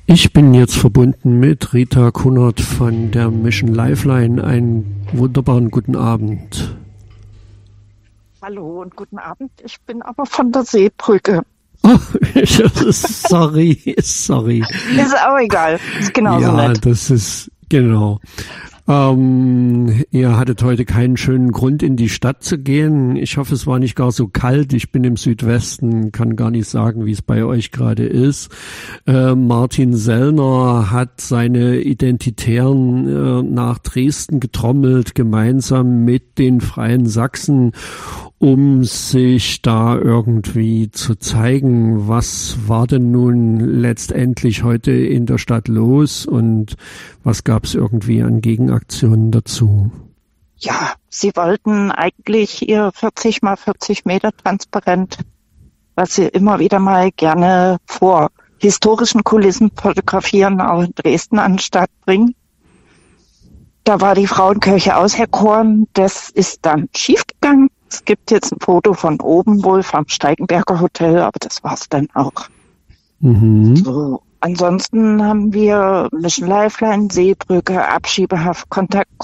Ich bin jetzt verbunden mit Rita Kunnert von der Mission Lifeline. Einen wunderbaren guten Abend. Hallo und guten Abend. Ich bin aber von der Seebrücke. Oh, sorry. Ist auch egal. Ist genauso ja, nett. Das ist, genau. Ihr hattet heute keinen schönen Grund, in die Stadt zu gehen. Ich hoffe, es war nicht gar so kalt. Ich bin im Südwesten, kann gar nicht sagen, wie es bei euch gerade ist. Martin Sellner hat seine Identitären nach Dresden getrommelt, gemeinsam mit den Freien Sachsen, um sich da irgendwie zu zeigen, was war denn nun letztendlich heute in der Stadt los und was gab es irgendwie an Gegenaktionen dazu? Ja, sie wollten eigentlich ihr 40 mal 40 Meter Transparent, was sie immer wieder mal gerne vor historischen Kulissen fotografieren, auch in Dresden an den Start bringen. Da war die Frauenkirche auserkoren, das ist dann schiefgegangen. Es gibt jetzt ein Foto von oben wohl vom Steigenberger Hotel, aber das war's dann auch. Mhm. So, ansonsten haben wir Mission Lifeline, Seebrücke, Abschiebehaft, Kontakt